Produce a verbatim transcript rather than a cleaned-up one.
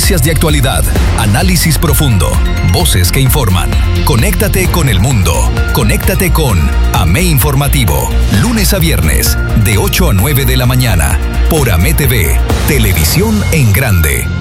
Noticias de actualidad, análisis profundo, voces que informan. Conéctate con el mundo. Conéctate con A M E Informativo. Lunes a viernes, de ocho a nueve de la mañana. Por A M E T V. Televisión en grande.